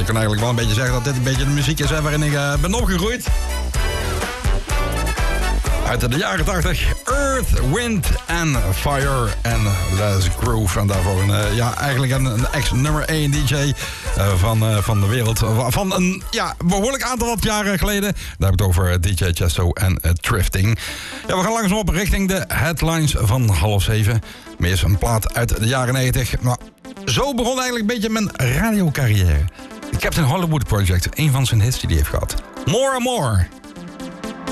je kan eigenlijk wel een beetje zeggen dat dit een beetje de muziek is waarin ik ben opgegroeid. Uit de jaren 80, Earth, Wind and Fire en Les Groove. En daarvoor eigenlijk een ex-nummer 1 DJ van de wereld. Van een behoorlijk aantal jaren geleden. Daar heb ik het over DJ Chesto en Drifting. Ja, we gaan langzaam op richting de headlines van 6:30. Maar eerst een plaat uit de jaren 90. Maar zo begon eigenlijk een beetje mijn radiocarrière. The Captain Hollywood Project, een van zijn hits die hij heeft gehad. More and More.